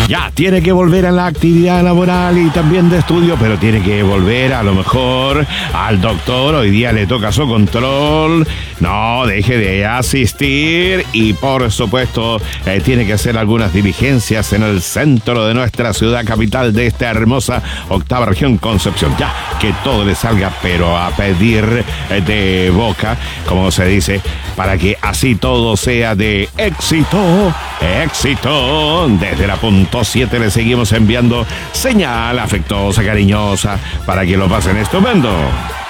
Ya, tiene que volver a la actividad laboral y también de estudio, pero tiene que volver a lo mejor al doctor. Hoy día le toca su control. No, deje de asistir y por supuesto tiene que hacer algunas diligencias en el centro de nuestra ciudad capital de esta hermosa octava región, Concepción. Ya, que todo le salga pero a pedir de boca, como se dice, para que así todo sea de éxito. Éxito. Desde la punto 7 le seguimos enviando señal afectuosa, cariñosa, para que lo pasen estupendo.